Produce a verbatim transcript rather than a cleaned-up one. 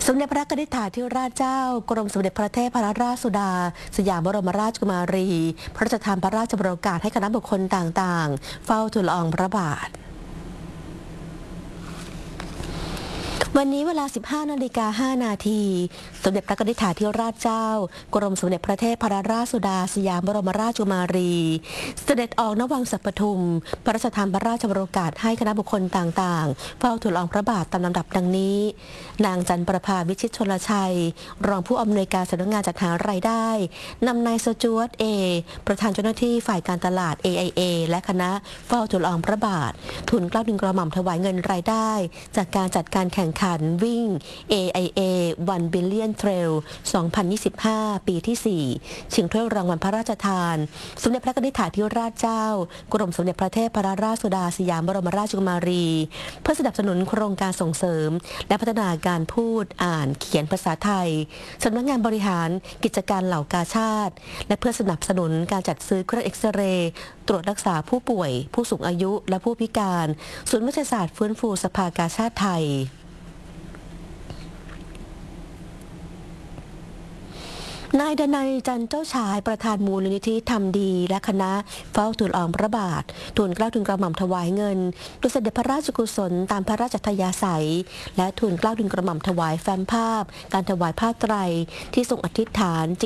สมเด็จพระนิธิถาธิราชเจ้ากรมสมเด็จพระเทพรัตนราชสุดาสยามบรมราชกุมารี พระราชทานพระราชบรโอกาสให้คณะบุคคลต่างๆเฝ้าทูลละอองพระบาทวันนี้เวลา สิบห้านาฬิกาห้านาที สมเด็จพระนิธิถาธิราชเจ้ากรมสมเด็จพระเทพรัตนราชสุดาสยามบรมราชกุมารีเสด็จออกณวังสัปทุมพระราชทานพระราชบรโอกาสให้คณะบุคคลต่างๆเฝ้าทูลละอองพระบาทตามลำดับดังนี้นางจันประภาวิชิตชลชัยรองผู้อำนวยการสำนักงานจัดหารายได้นำนายสจ๊วตเอประธานเจ้าหน้าที่ฝ่ายการตลาด เอ ไอ เอ และคณะเฝ้าทูลละอองพระบาททูลเกล้าทูลกระหม่อมถวายเงินรายได้จากการจัดการแข่งขันวิ่ง เอ ไอ เอ วัน Billion Trail สองพันยี่สิบห้า ปีที่ สี่ ชิงถ้วยรางวัลพระราชทานสมเด็จพระนิธิถาธิราชเจ้ากรมสมเด็จพระเทพรัตนราชสุดาสยามบรมราชกุมารีเพื่อสนับสนุนโครงการส่งเสริมและพัฒนาการพูดอ่านเขียนภาษาไทยสำนักงานบริหารกิจการเหล่ากาชาติและเพื่อสนับสนุนการจัดซื้อเครื่องเอ็กซเรย์ตรวจรักษาผู้ป่วยผู้สูงอายุและผู้พิการศูนย์วิทยาศาสตร์ฟื้นฟูสภากาชาติไทยนายดนัยจันเจ้าชายประธานมูลนิธิทำดีและคณะเฝ้าทูลละอองพระบาททูลเกล้าทูลกระหม่อมถวายเงินโดยเสด็จพระราชกุศลตามพระราชทยาศัยและทูลเกล้าทูลกระหม่อมถวายแฟ้มภาพการถวายผ้าไตรที่ทรงอธิษฐาน